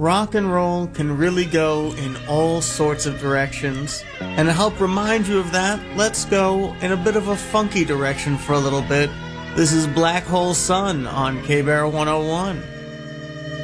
rock and roll can really go in all sorts of directions. And to help remind you of that, let's go in a bit of a funky direction for a little bit. This is Black Hole Sun on K-Bear 101.